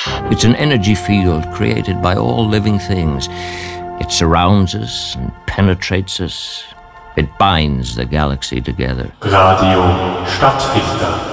It's an energy field created by all living things. It surrounds us and penetrates us. It binds the galaxy together. Radio Stadtfilter.